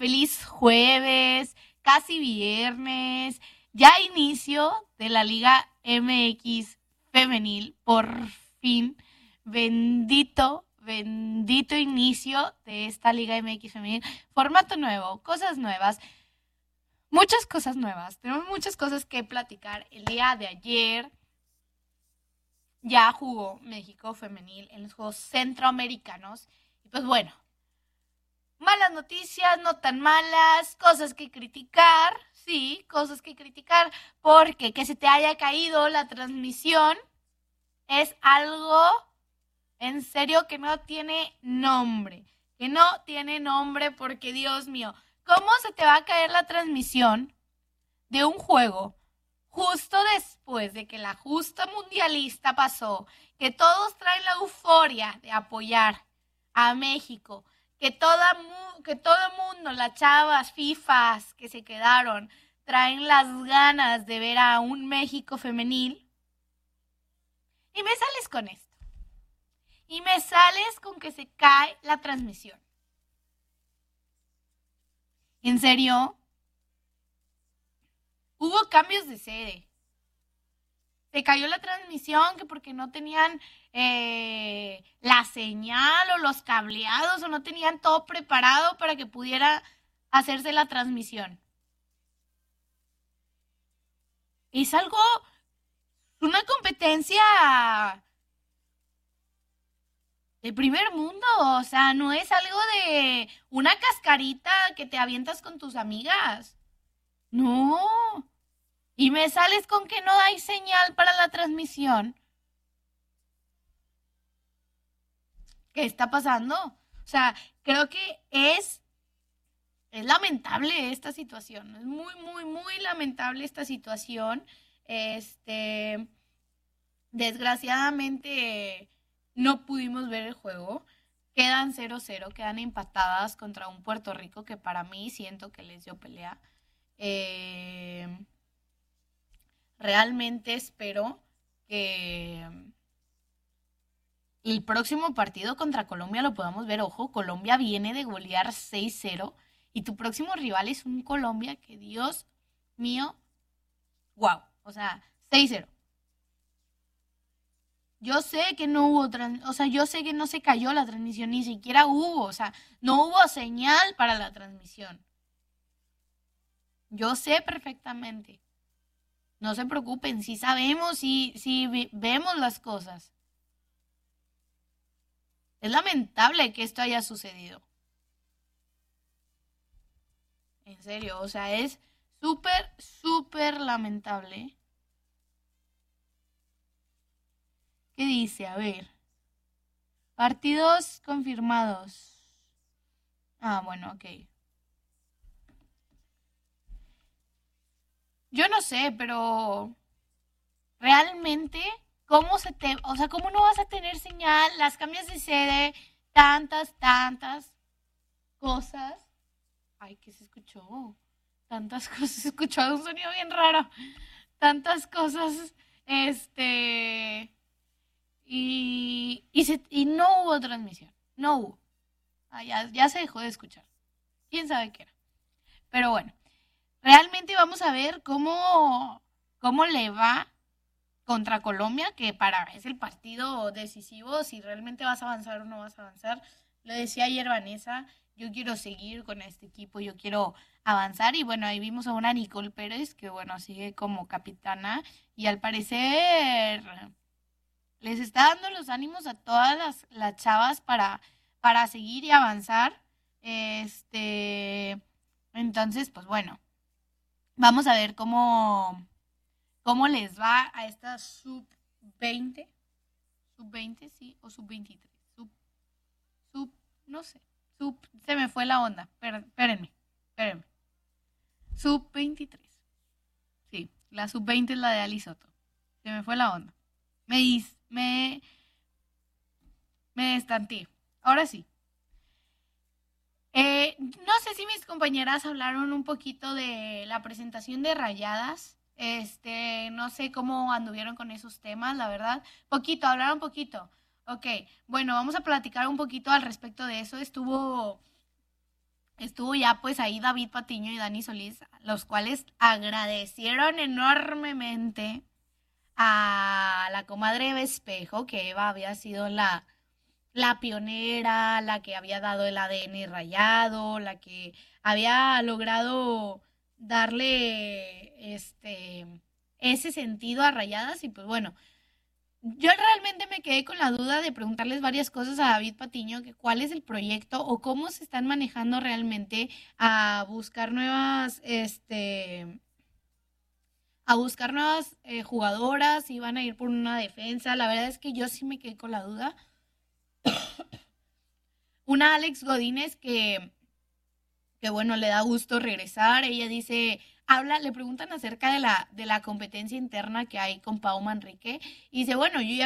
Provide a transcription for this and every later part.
Feliz jueves, casi viernes, ya inicio de la Liga MX femenil, por fin, bendito, bendito inicio de esta Liga MX femenil, formato nuevo, cosas nuevas, muchas cosas nuevas, tenemos muchas cosas que platicar. El día de ayer ya jugó México femenil en los Juegos Centroamericanos y pues bueno, malas noticias, no tan malas, cosas que criticar, sí, cosas que criticar, porque que se te haya caído la transmisión es algo en serio que no tiene nombre, que no tiene nombre porque Dios mío, ¿cómo se te va a caer la transmisión de un juego justo después de que la justa mundialista pasó, que todos traen la euforia de apoyar a México, que todo el mundo, las chavas, FIFAs que se quedaron, traen las ganas de ver a un México femenil? Y me sales con esto. Y me sales con que se cae la transmisión. ¿En serio? Hubo cambios de sede. Se cayó la transmisión que porque no tenían la señal o los cableados o no tenían todo preparado para que pudiera hacerse la transmisión. Es algo, una competencia de primer mundo, o sea, no es algo de una cascarita que te avientas con tus amigas. No. Y me sales con que no hay señal para la transmisión. ¿Qué está pasando? O sea, creo que es lamentable esta situación. Es muy, muy, muy lamentable esta situación. Este, desgraciadamente no pudimos ver el juego. Quedan 0-0, quedan empatadas contra un Puerto Rico que para mí siento que les dio pelea. Realmente espero que el próximo partido contra Colombia lo podamos ver. Ojo, Colombia viene de golear 6-0 y tu próximo rival es un Colombia que, Dios mío, wow, o sea, 6-0. Yo sé que no hubo, o sea, yo sé que no se cayó la transmisión, ni siquiera hubo, o sea, no hubo señal para la transmisión. Yo sé perfectamente. No se preocupen, si sabemos, si vemos las cosas. Es lamentable que esto haya sucedido. En serio, o sea, es súper, súper lamentable. ¿Qué dice? A ver. Partidos confirmados. Ah, bueno, ok. Yo no sé, pero realmente, ¿cómo se te, o sea, cómo no vas a tener señal? Las cambias de sede, tantas cosas. Ay, ¿qué se escuchó? Tantas cosas, se escuchó un sonido bien raro. Tantas cosas, este, y no hubo transmisión, no hubo. Ah, ya se dejó de escuchar. ¿Quién sabe qué era? Pero bueno, realmente vamos a ver cómo le va contra Colombia, que para es el partido decisivo, si realmente vas a avanzar o no vas a avanzar. Lo decía ayer Vanessa, yo quiero seguir con este equipo, yo quiero avanzar y bueno, ahí vimos a una Nicole Pérez que bueno, sigue como capitana y al parecer les está dando los ánimos a todas las chavas para seguir y avanzar. Entonces, pues bueno, vamos a ver cómo les va a esta sub 20, sub 20 sí, o sub 23 sub, no sé, se me fue la onda, espérenme, sub 23 sí, la sub 20 es la de Ali Soto, se me fue la onda, me, me, me destanteé, ahora sí. No sé si mis compañeras hablaron un poquito de la presentación de Rayadas. No sé cómo anduvieron con esos temas, la verdad. Poquito, hablaron poquito. Ok, bueno, vamos a platicar un poquito al respecto de eso. estuvo ya pues ahí David Patiño y Dani Solís, los cuales agradecieron enormemente a la comadre Eva Espejo, que Eva había sido la pionera, la que había dado el ADN rayado, la que había logrado darle ese sentido a Rayadas y pues bueno, yo realmente me quedé con la duda de preguntarles varias cosas a David Patiño, que cuál es el proyecto o cómo se están manejando realmente a buscar nuevas jugadoras, si van a ir por una defensa. La verdad es que yo sí me quedé con la duda. Una Alex Godínez que bueno, le da gusto regresar. Ella dice, le preguntan acerca de la competencia interna que hay con Pau Manrique. Y dice, bueno, yo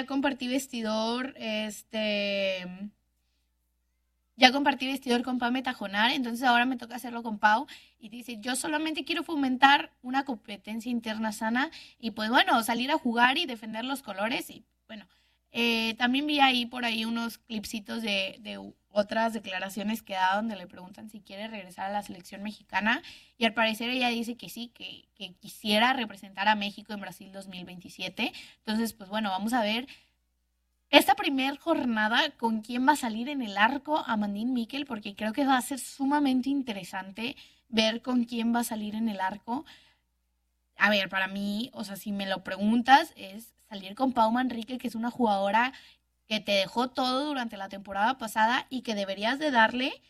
ya compartí vestidor con Pau Metajonar, entonces ahora me toca hacerlo con Pau. Y dice, yo solamente quiero fomentar una competencia interna sana y pues bueno, salir a jugar y defender los colores. Y bueno, también vi ahí por ahí unos clipsitos de otras declaraciones que da donde le preguntan si quiere regresar a la selección mexicana y al parecer ella dice que sí, que quisiera representar a México en Brasil 2027. Entonces, pues bueno, vamos a ver esta primer jornada con quién va a salir en el arco Amandine Miquel, porque creo que va a ser sumamente interesante ver con quién va a salir en el arco. A ver, para mí, o sea, si me lo preguntas, es salir con Pau Manrique, que es una jugadora que te dejó todo durante la temporada pasada y que deberías de darle,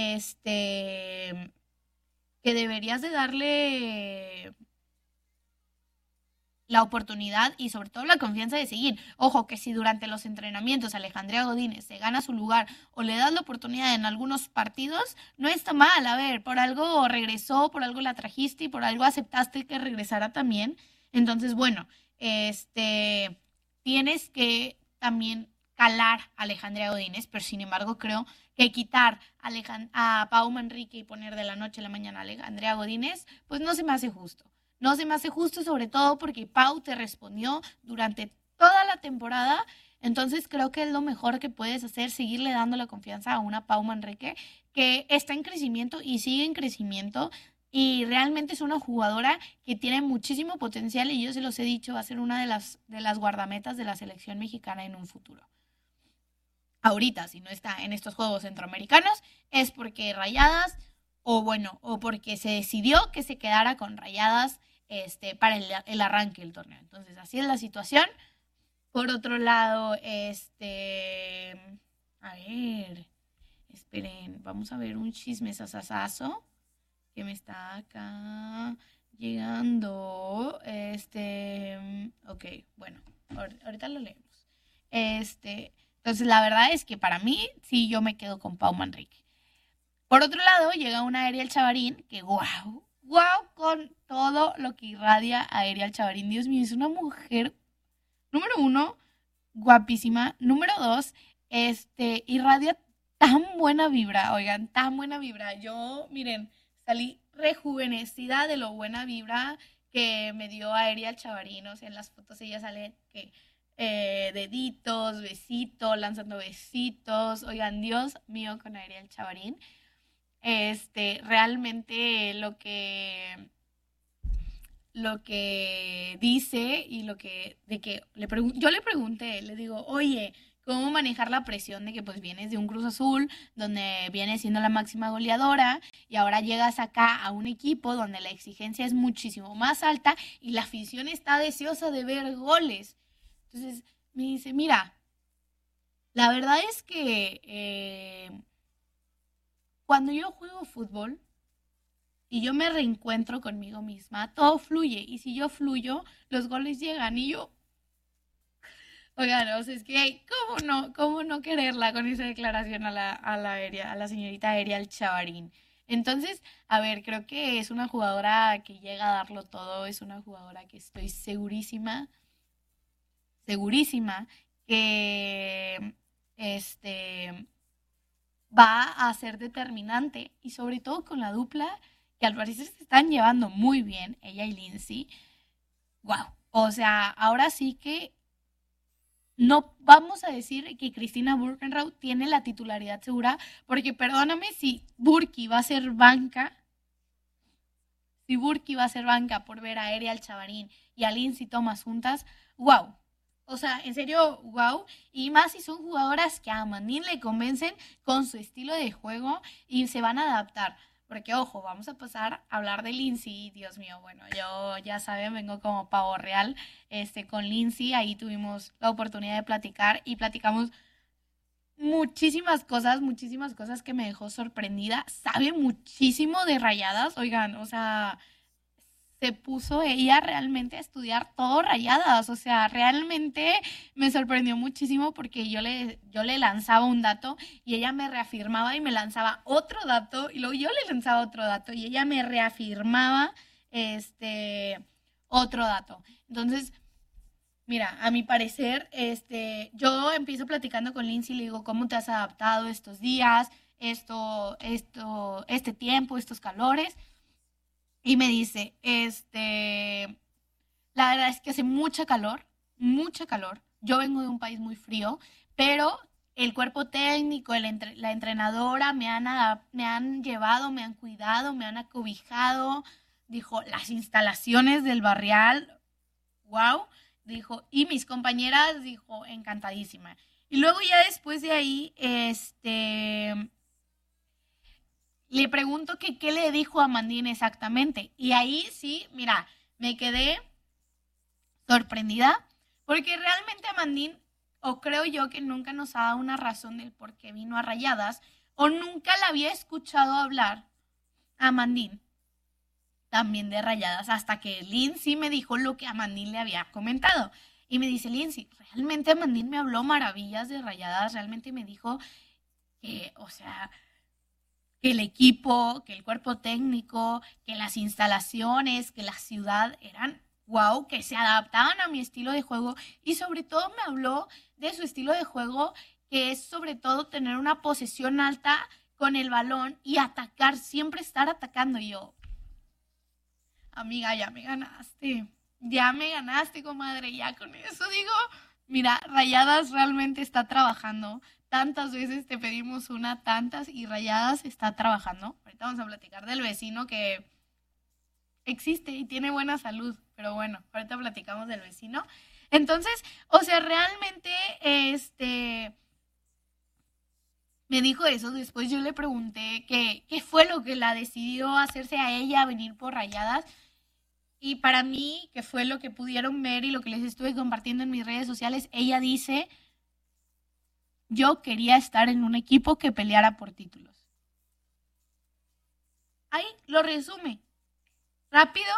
que deberías de darle la oportunidad y sobre todo la confianza de seguir. Ojo, que si durante los entrenamientos Alejandría Godínez se gana su lugar o le das la oportunidad en algunos partidos, no está mal. A ver, por algo regresó, por algo la trajiste y por algo aceptaste que regresara también. Entonces, bueno, tienes que también calar a Alejandría Godínez, pero sin embargo creo que quitar a Pau Manrique y poner de la noche a la mañana a Alejandría Godínez, pues no se me hace justo. No se me hace justo, sobre todo porque Pau te respondió durante toda la temporada. Entonces creo que es lo mejor que puedes hacer, seguirle dando la confianza a una Pau Manrique que está en crecimiento y sigue en crecimiento. Y realmente es una jugadora que tiene muchísimo potencial y yo se los he dicho, va a ser una de las guardametas de la selección mexicana en un futuro. Ahorita, si no está en estos Juegos Centroamericanos, es porque Rayadas, o bueno, o porque se decidió que se quedara con Rayadas para el arranque del torneo. Entonces, así es la situación. Por otro lado, a ver, esperen, vamos a ver un chisme sasasazo que me está acá llegando. Ok, bueno, ahorita lo leemos. Entonces la verdad es que para mí, sí, yo me quedo con Pau Manrique. Por otro lado, llega una Ariel Chavarín que, wow, con todo lo que irradia a Ariel Chavarín. Dios mío, es una mujer, número uno, guapísima. Número dos, irradia tan buena vibra, oigan, tan buena vibra. Yo, miren, salí rejuvenecida de lo buena vibra que me dio a Ariel Chavarín. O sea, en las fotos ella sale que deditos, besitos, lanzando besitos. Oigan, Dios mío con Ariel Chavarín. Realmente lo que dice y yo le pregunté, le digo, oye, ¿cómo manejar la presión de que pues vienes de un Cruz Azul donde vienes siendo la máxima goleadora y ahora llegas acá a un equipo donde la exigencia es muchísimo más alta y la afición está deseosa de ver goles? Entonces me dice, mira, la verdad es que cuando yo juego fútbol y yo me reencuentro conmigo misma, todo fluye. Y si yo fluyo, los goles llegan. Y yo, oigan, o sea, es que, ¿cómo no quererla con esa declaración a la señorita Ariel Chavarín? Entonces, a ver, creo que es una jugadora que llega a darlo todo, es una jugadora que estoy segurísima, segurísima que va a ser determinante y sobre todo con la dupla que al parecer se están llevando muy bien, ella y Lindsay. Wow, o sea, ahora sí que no vamos a decir que Cristina Burkenraud tiene la titularidad segura, porque perdóname si Burki va a ser banca, si Burki va a ser banca por ver a Ariel Chavarín y a Lindsay Thomas juntas, wow. O sea, en serio, wow. Y más si son jugadoras que a Manin le convencen con su estilo de juego y se van a adaptar. Porque, ojo, vamos a pasar a hablar de Lindsay. Dios mío, bueno, yo ya saben, vengo como pavo real con Lindsay. Ahí tuvimos la oportunidad de platicar y platicamos muchísimas cosas que me dejó sorprendida. Sabe muchísimo de Rayadas, oigan, o sea, se puso ella realmente a estudiar todo Rayadas, o sea, realmente me sorprendió muchísimo porque yo le lanzaba un dato y ella me reafirmaba y me lanzaba otro dato y luego yo le lanzaba otro dato y ella me reafirmaba otro dato. Entonces, mira, a mi parecer, yo empiezo platicando con Lindsay y le digo, ¿cómo te has adaptado estos días, este tiempo, estos calores? Y me dice, la verdad es que hace mucha calor, mucha calor. Yo vengo de un país muy frío, pero el cuerpo técnico, la entrenadora me han llevado, me han cuidado, me han acobijado. Dijo, las instalaciones del barrial, wow. Dijo, y mis compañeras, dijo, encantadísima. Y luego ya después de ahí, le pregunto que qué le dijo a Mandine exactamente. Y ahí sí, mira, me quedé sorprendida porque realmente a Mandine, o creo yo que nunca nos ha dado una razón del por qué vino a Rayadas, o nunca la había escuchado hablar a Mandine también de Rayadas, hasta que Lindsay me dijo lo que a Mandine le había comentado. Y me dice, Lindsay, realmente Mandine me habló maravillas de Rayadas, realmente me dijo que, o sea, que el equipo, que el cuerpo técnico, que las instalaciones, que la ciudad eran wow, que se adaptaban a mi estilo de juego y sobre todo me habló de su estilo de juego, que es sobre todo tener una posesión alta con el balón y atacar, siempre estar atacando. Y yo, amiga, ya me ganaste, comadre, ya con eso digo, mira, Rayadas realmente está trabajando. Tantas veces te pedimos una, tantas, y Rayadas está trabajando. Ahorita vamos a platicar del vecino que existe y tiene buena salud, pero bueno, ahorita platicamos del vecino. Entonces, o sea, realmente, me dijo eso. Después yo le pregunté qué fue lo que la decidió hacerse a ella venir por Rayadas. Y para mí, que fue lo que pudieron ver y lo que les estuve compartiendo en mis redes sociales, ella dice, yo quería estar en un equipo que peleara por títulos. Ahí lo resume, rápido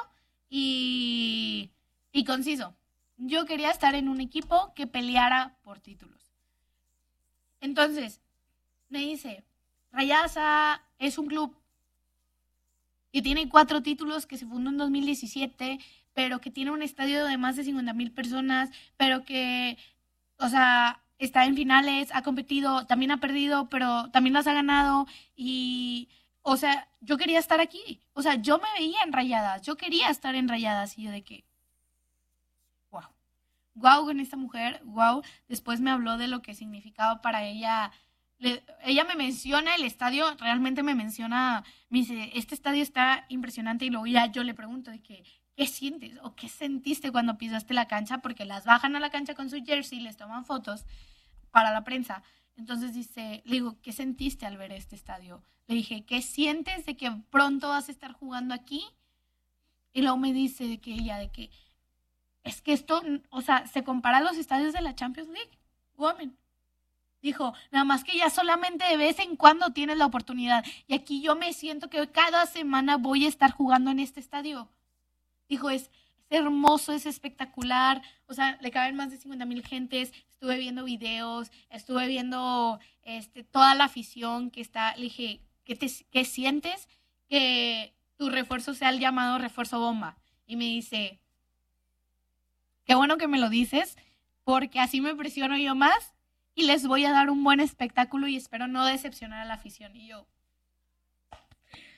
y conciso. Yo quería estar en un equipo que peleara por títulos. Entonces, me dice, Rayadas es un club que tiene 4 títulos, que se fundó en 2017, pero que tiene un estadio de más de 50,000 personas, pero que, o sea, está en finales, ha competido, también ha perdido, pero también las ha ganado y, o sea, yo quería estar aquí, o sea, yo me veía en Rayadas, yo quería estar en Rayadas y yo de que, wow, wow con esta mujer, wow. Después me habló de lo que significaba para ella. Ella me menciona el estadio, realmente me menciona, me dice, este estadio está impresionante y luego ya yo le pregunto de que, ¿qué sientes o qué sentiste cuando pisaste la cancha? Porque las bajan a la cancha con su jersey, les toman fotos para la prensa. Entonces dice, le digo, ¿qué sentiste al ver este estadio? Le dije, ¿qué sientes de que pronto vas a estar jugando aquí? Y luego me dice de que ella, de que es que esto, o sea, se compara a los estadios de la Champions League, woman. Dijo, nada más que ya solamente de vez en cuando tienes la oportunidad. Y aquí yo me siento que cada semana voy a estar jugando en este estadio. Dijo, es hermoso, es espectacular. O sea, le caben más de 50,000 gentes. Estuve viendo videos, estuve viendo toda la afición que está. Le dije, ¿qué sientes que tu refuerzo sea el llamado refuerzo bomba? Y me dice, qué bueno que me lo dices, porque así me presiono yo más y les voy a dar un buen espectáculo y espero no decepcionar a la afición. Y yo,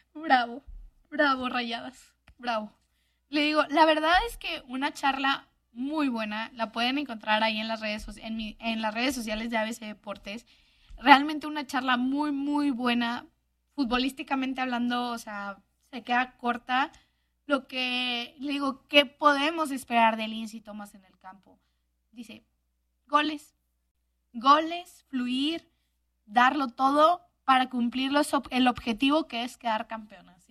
bravo, bravo, Rayadas, bravo. Le digo, la verdad es que una charla muy buena. La pueden encontrar ahí en las redes sociales de ABC Deportes. Realmente una charla muy, muy buena. Futbolísticamente hablando, o sea, se queda corta. Lo que le digo, ¿qué podemos esperar de Lince Thomas en el campo? Dice, goles, fluir, darlo todo para cumplir el objetivo que es quedar campeonas.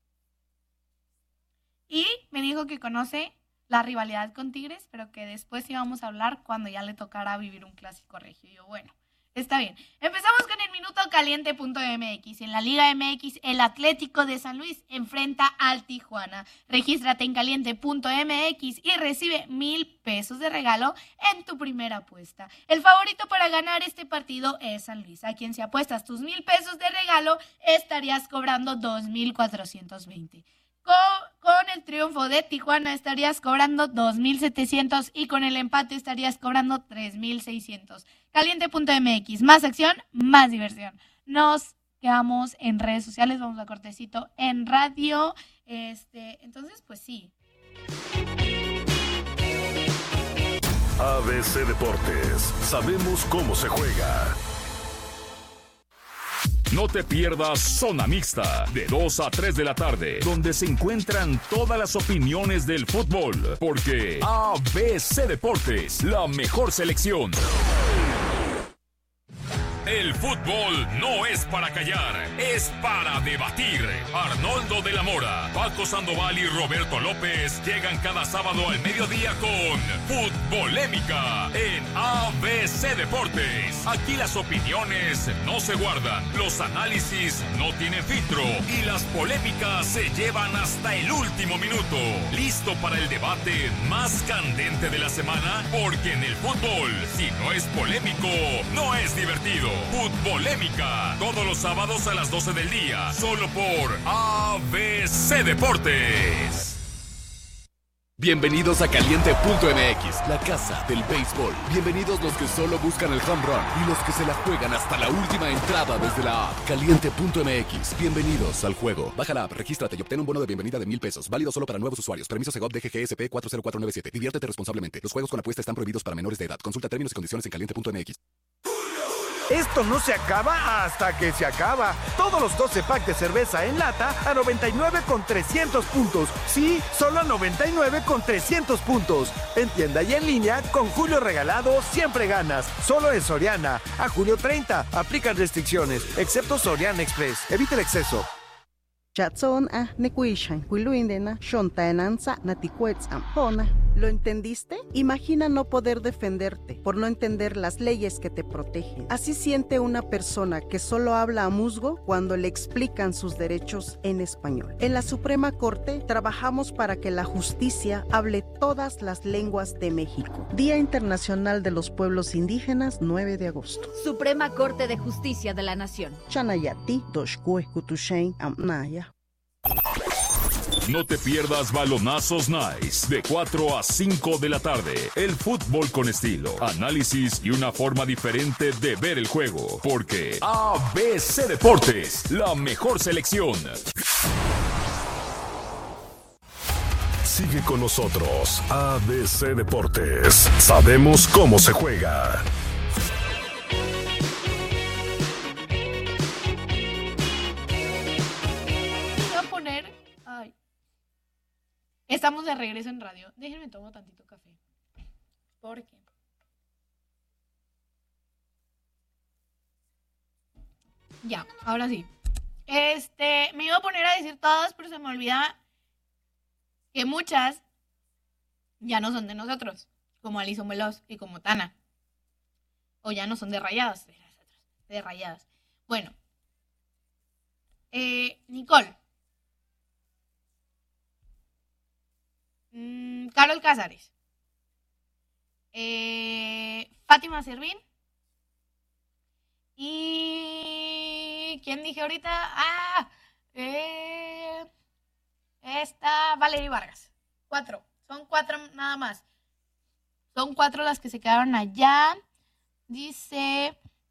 Y me dijo que conoce la rivalidad con Tigres, pero que después íbamos a hablar cuando ya le tocara vivir un clásico regio. Y yo, bueno, está bien. Empezamos con el minuto caliente.mx. En la Liga MX, el Atlético de San Luis enfrenta al Tijuana. Regístrate en caliente.mx y recibe 1,000 pesos de regalo en tu primera apuesta. El favorito para ganar este partido es San Luis, a quien si apuestas tus 1,000 pesos de regalo estarías cobrando 2,420. Con el triunfo de Tijuana estarías cobrando 2,700 y con el empate estarías cobrando 3,600. Caliente.mx, más acción, más diversión. Nos quedamos en redes sociales, vamos a cortecito en radio. Entonces, pues sí. ABC Deportes, sabemos cómo se juega. No te pierdas Zona Mixta, de 2 a 3 de la tarde, donde se encuentran todas las opiniones del fútbol, porque ABC Deportes, la mejor selección. El fútbol no es para callar, es para debatir. Arnoldo de la Mora, Paco Sandoval y Roberto López llegan cada sábado al mediodía con Futbolémica en ABC Deportes. Aquí las opiniones no se guardan, los análisis no tienen filtro y las polémicas se llevan hasta el último minuto. ¿Listo para el debate más candente de la semana? Porque en el fútbol, si no es polémico, no es divertido. Futbolémica, todos los sábados a las 12 del día, solo por ABC Deportes. Bienvenidos a Caliente.mx, la casa del béisbol. Bienvenidos los que solo buscan el home run y los que se la juegan hasta la última entrada desde la app. Caliente.mx, bienvenidos al juego. Baja la app, regístrate y obtén un bono de bienvenida de 1,000 pesos. Válido solo para nuevos usuarios. Permiso Segov DGGSP 40497. Diviértete responsablemente. Los juegos con apuesta están prohibidos para menores de edad. Consulta términos y condiciones en Caliente.mx. Esto no se acaba hasta que se acaba. Todos los 12 packs de cerveza en lata a 99 con 300 puntos. Sí, solo a 99 con 300 puntos. En tienda y en línea, con Julio Regalado siempre ganas. Solo en Soriana. A julio 30. Aplican restricciones, excepto Soriana Express. Evita el exceso. ¿Lo entendiste? Imagina no poder defenderte por no entender las leyes que te protegen. Así siente una persona que solo habla a musgo cuando le explican sus derechos en español. En la Suprema Corte trabajamos para que la justicia hable todas las lenguas de México. Día Internacional de los Pueblos Indígenas, 9 de agosto. Suprema Corte de Justicia de la Nación. Chanayati, Doshkue, Kutushain, Amnaya. No te pierdas Balonazos Nice, de 4 a 5 de la tarde. El fútbol con estilo, análisis y una forma diferente de ver el juego. Porque ABC Deportes, la mejor selección. Sigue con nosotros, ABC Deportes. Sabemos cómo se juega. Estamos de regreso en radio. Déjenme tomar tantito café. ¿Por qué? Ya, ahora sí. Me iba a poner a decir todas, pero se me olvida que muchas ya no son de nosotros, como Alison Veloz y como Tana. O ya no son de Rayadas. De Rayadas. Bueno. Nicole. Carol Cázares, Fátima Servín y ¿quién dije ahorita? Esta Valerie Vargas. 4, son 4 nada más. Son 4 las que se quedaron allá. Dice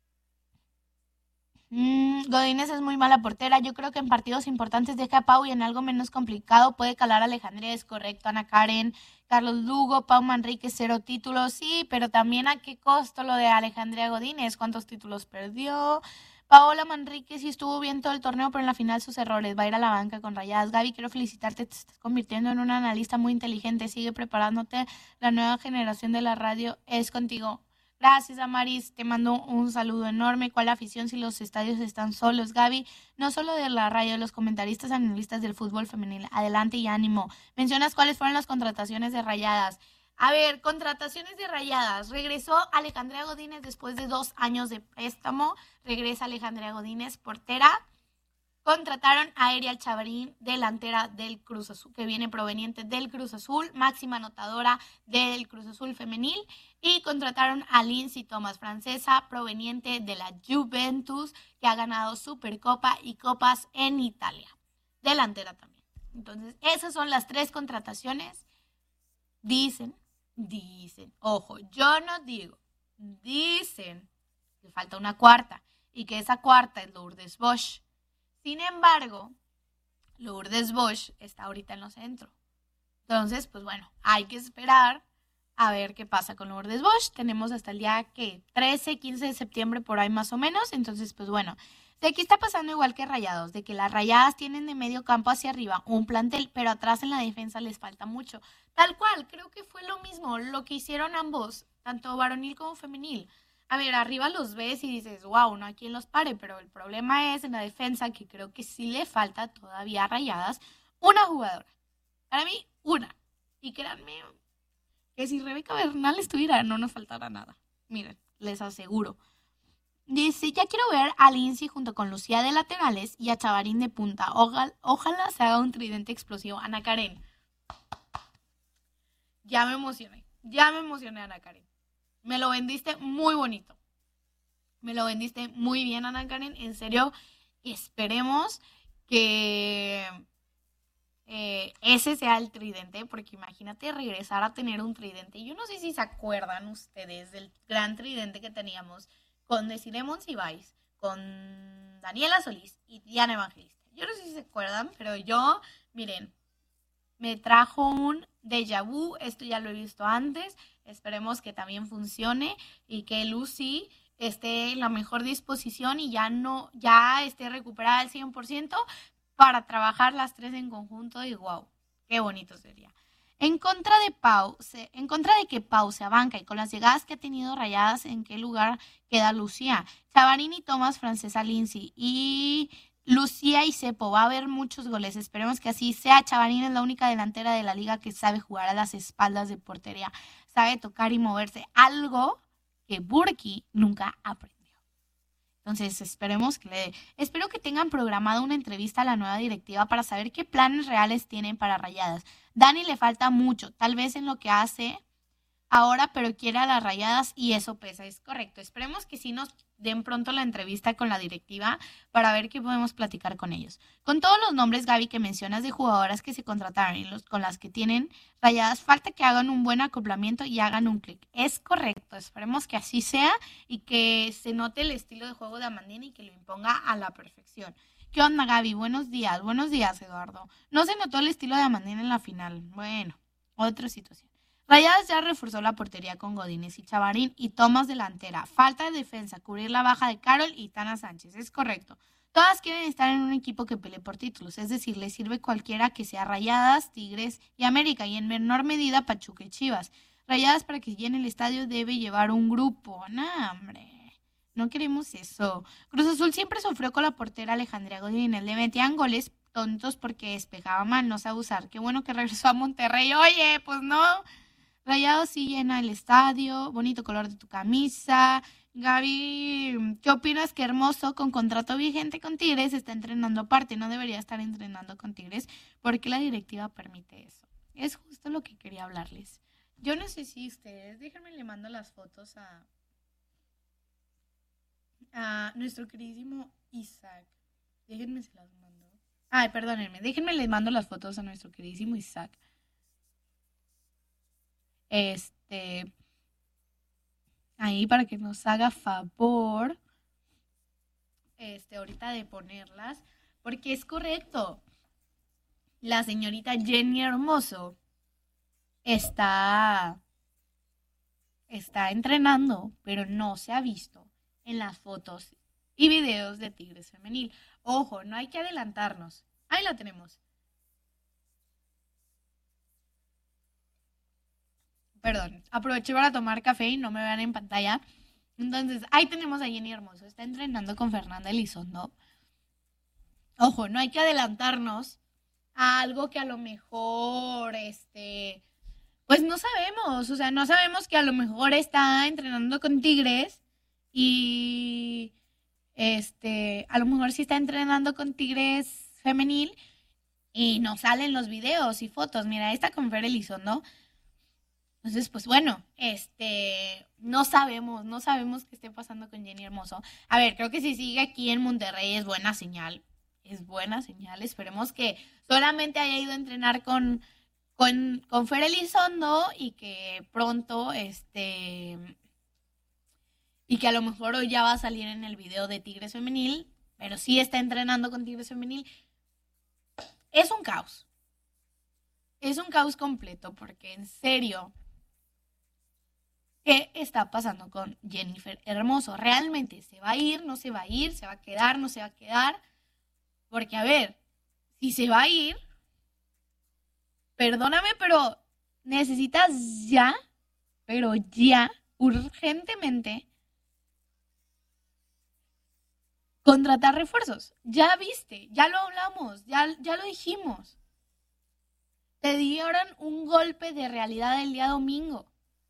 Godínez es muy mala portera. Yo creo que en partidos importantes deja a Pau y en algo menos complicado puede calar a Alejandría. Es correcto, Ana Karen. Carlos Lugo, Pau Manrique, 0 títulos, sí, pero también a qué costo lo de Alejandría Godínez, cuántos títulos perdió. Paola Manrique sí estuvo bien todo el torneo, pero en la final sus errores, va a ir a la banca con Rayadas. Gaby, quiero felicitarte, te estás convirtiendo en una analista muy inteligente, sigue preparándote, la nueva generación de la radio es contigo. Gracias, Amaris, te mando un saludo enorme. ¿Cuál afición si los estadios están solos, Gaby? No solo de la radio, los comentaristas analistas del fútbol femenil. Adelante y ánimo. Mencionas cuáles fueron las contrataciones de Rayadas. A ver, contrataciones de Rayadas. Regresó Alejandría Godínez después de 2 años de préstamo. Regresa Alejandría Godínez, portera. Contrataron a Ariel Chavarín, delantera del Cruz Azul, que viene proveniente del Cruz Azul, máxima anotadora del Cruz Azul femenil. Y contrataron a Lindsay Thomas, francesa, proveniente de la Juventus, que ha ganado Supercopa y Copas en Italia. Delantera también. Entonces, esas son las 3 contrataciones. Dicen, ojo, yo no digo, dicen que falta una cuarta y que esa cuarta es Lourdes Bosch. Sin embargo, Lourdes Bosch está ahorita en los centros. Entonces, pues bueno, hay que esperar a ver qué pasa con Lourdes Bosch. Tenemos hasta el día que 13, 15 de septiembre por ahí más o menos. Entonces, pues bueno, de aquí está pasando igual que Rayados, de que las Rayadas tienen de medio campo hacia arriba un plantel, pero atrás en la defensa les falta mucho. Tal cual, creo que fue lo mismo, lo que hicieron ambos, tanto varonil como femenil. A ver, arriba los ves y dices, wow, no hay quien los pare, pero el problema es en la defensa, que creo que sí le falta todavía a Rayadas una jugadora. Para mí, una. Y créanme que si Rebeca Bernal estuviera, no nos faltará nada. Miren, les aseguro. Dice, ya quiero ver a Lindsay junto con Lucía de laterales y a Chavarín de punta. Ojalá se haga un tridente explosivo. Ana Karen. Ya me emocioné, Ana Karen. Me lo vendiste muy bonito. Me lo vendiste muy bien, Ana Karen. En serio, esperemos que ese sea el tridente, porque imagínate regresar a tener un tridente. Yo no sé si se acuerdan ustedes del gran tridente que teníamos con Desiree Monsiváis, con Daniela Solís y Diana Evangelista. Yo no sé si se acuerdan, pero yo, miren, me trajo un déjà vu. Esto ya lo he visto antes. Esperemos que también funcione y que Lucy esté en la mejor disposición y ya esté recuperada al 100% para trabajar las 3 en conjunto. Y wow, qué bonito sería. En contra de que Pau se abanca y con las llegadas que ha tenido Rayadas, ¿en qué lugar queda Lucía? Chavarín y Tomás, francesa Lindsay. Y Lucía y Cepo, va a haber muchos goles. Esperemos que así sea. Chavarín es la única delantera de la liga que sabe jugar a las espaldas de portería. Sabe tocar y moverse. Algo que Burki nunca aprendió. Entonces, espero que tengan programada una entrevista a la nueva directiva para saber qué planes reales tienen para Rayadas. Dani le falta mucho, tal vez en lo que hace ahora, pero quiere a las Rayadas y eso pesa, es correcto. Esperemos que sí nos den pronto la entrevista con la directiva para ver qué podemos platicar con ellos. Con todos los nombres, Gaby, que mencionas de jugadoras que se contrataron y con las que tienen Rayadas, falta que hagan un buen acoplamiento y hagan un clic. Es correcto, esperemos que así sea y que se note el estilo de juego de Amandine y que lo imponga a la perfección. ¿Qué onda, Gaby? Buenos días, Eduardo. No se notó el estilo de Amandine en la final. Bueno, otra situación. Rayadas ya reforzó la portería con Godínez y Chavarín y Tomás delantera. Falta de defensa, cubrir la baja de Carol y Tana Sánchez. Es correcto. Todas quieren estar en un equipo que pelee por títulos, es decir, les sirve cualquiera que sea Rayadas, Tigres y América, y en menor medida Pachuca y Chivas. Rayadas, para que llene el estadio, debe llevar un grupo. ¡No, hombre! No queremos eso. Cruz Azul siempre sufrió con la portera Alejandría Godínez. Le metían goles tontos porque despejaba mal, no sabe usar. Qué bueno que regresó a Monterrey. Oye, pues no. Rayados sí llena el estadio, bonito color de tu camisa. Gaby, ¿qué opinas? Que Hermoso, con contrato vigente con Tigres, está entrenando aparte. No debería estar entrenando con Tigres porque la directiva permite eso. Es justo lo que quería hablarles. Yo no sé si ustedes, déjenme le mando las fotos a nuestro queridísimo Isaac. Déjenme se las mando. Ay, perdónenme, déjenme les mando las fotos a nuestro queridísimo Isaac. Ahí para que nos haga favor ahorita de ponerlas, porque es correcto. La señorita Jenny Hermoso está entrenando, pero no se ha visto en las fotos y videos de Tigres Femenil. Ojo, no hay que adelantarnos. Ahí la tenemos. Perdón, aproveché para tomar café y no me vean en pantalla. Entonces, ahí tenemos a Jenny Hermoso. Está entrenando con Fernanda Elizondo. Ojo, no hay que adelantarnos a algo que a lo mejor, pues no sabemos. O sea, no sabemos que a lo mejor está entrenando con Tigres y, a lo mejor sí está entrenando con Tigres Femenil y no salen los videos y fotos. Mira, esta con Fer Elizondo. Entonces, pues bueno, no sabemos qué esté pasando con Jenny Hermoso. A ver, creo que si sigue aquí en Monterrey es buena señal. Esperemos que solamente haya ido a entrenar con Fer Elizondo y que pronto, y que a lo mejor hoy ya va a salir en el video de Tigres Femenil, pero sí está entrenando con Tigres Femenil. Es un caos. Es un caos completo porque en serio, ¿qué está pasando con Jennifer Hermoso? ¿Realmente se va a ir? ¿No se va a ir? ¿Se va a quedar? ¿No se va a quedar? Porque, a ver, si se va a ir, perdóname, pero necesitas ya, urgentemente, contratar refuerzos. Ya viste, ya lo hablamos, ya lo dijimos. Te dieron un golpe de realidad el día domingo.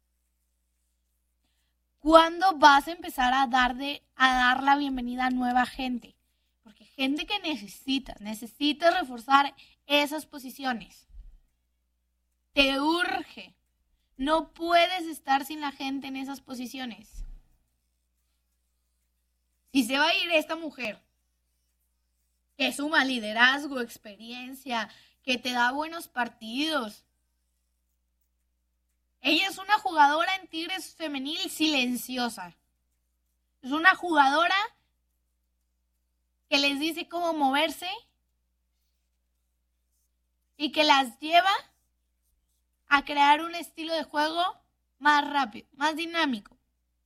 ¿Cuándo vas a empezar a dar la bienvenida a nueva gente? Porque gente que necesitas reforzar esas posiciones. Te urge. No puedes estar sin la gente en esas posiciones. Si se va a ir esta mujer, que suma liderazgo, experiencia, que te da buenos partidos. Ella es una jugadora en Tigres Femenil silenciosa. Es una jugadora que les dice cómo moverse y que las lleva a crear un estilo de juego más rápido, más dinámico.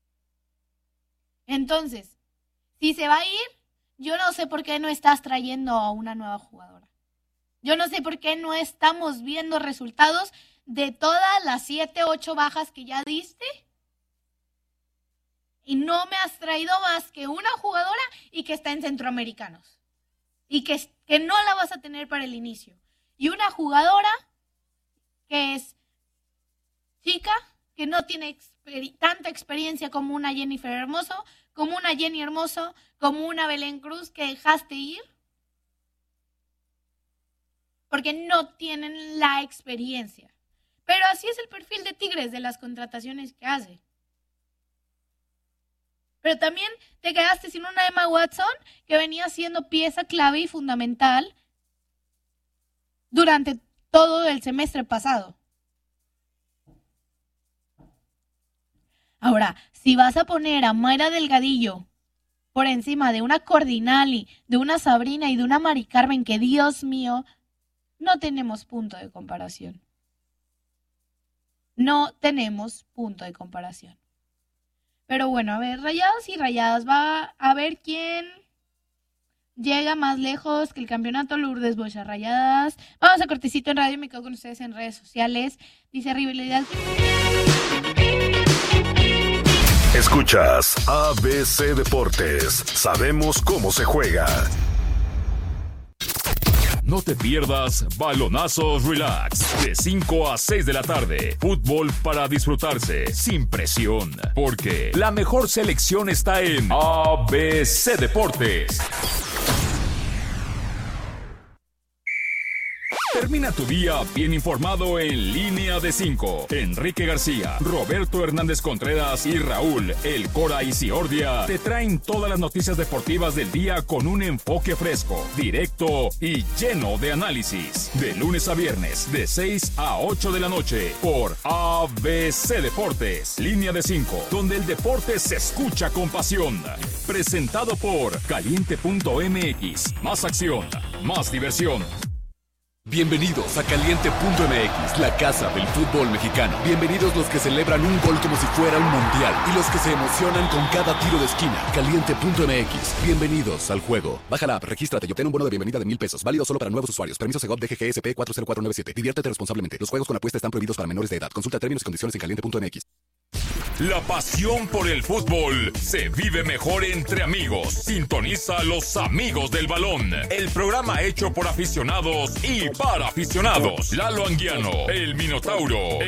Entonces, si se va a ir, yo no sé por qué no estás trayendo a una nueva jugadora. Yo no sé por qué no estamos viendo resultados de todas las 7, 8 bajas que ya diste. Y no me has traído más que una jugadora y que está en Centroamericanos. Y que no la vas a tener para el inicio. Y una jugadora que es chica, que no tiene tanta experiencia como una Jennifer Hermoso, como una Jenny Hermoso, como una Belén Cruz que dejaste ir. Porque no tienen la experiencia. Pero así es el perfil de Tigres de las contrataciones que hace. Pero también te quedaste sin una Emma Watson que venía siendo pieza clave y fundamental durante todo el semestre pasado. Ahora, si vas a poner a Mayra Delgadillo por encima de una Cordinali, de una Sabrina y de una Mari Carmen, que Dios mío, no tenemos punto de comparación. No tenemos punto de comparación. Pero bueno, a ver, Rayados y Rayadas, va a ver quién llega más lejos que el campeonato. Lourdes Bocha, Rayadas. Vamos a cortecito en radio, me quedo con ustedes en redes sociales. Dice Rivalidad. Escuchas ABC Deportes. Sabemos cómo se juega. No te pierdas Balonazos Relax, de 5 a 6 de la tarde. Fútbol para disfrutarse, sin presión. Porque la mejor selección está en ABC Deportes. Termina tu día bien informado en Línea de 5. Enrique García, Roberto Hernández Contreras y Raúl El Cora Isiordia te traen todas las noticias deportivas del día con un enfoque fresco, directo y lleno de análisis. De lunes a viernes, de 6 a 8 de la noche, por ABC Deportes. Línea de 5, donde el deporte se escucha con pasión. Presentado por Caliente.mx. Más acción, más diversión. Bienvenidos a Caliente.mx, la casa del fútbol mexicano. Bienvenidos los que celebran un gol como si fuera un mundial y los que se emocionan con cada tiro de esquina. Caliente.mx, bienvenidos al juego. Baja la app, regístrate y obtén un bono de bienvenida de $1,000. Válido solo para nuevos usuarios. Permiso Segov DGGSP 40497. Diviértete responsablemente. Los juegos con apuesta están prohibidos para menores de edad. Consulta términos y condiciones en Caliente.mx. La pasión por el fútbol se vive mejor entre amigos. Sintoniza a Los Amigos del Balón, el programa hecho por aficionados y para aficionados. Lalo Anguiano, el Minotauro,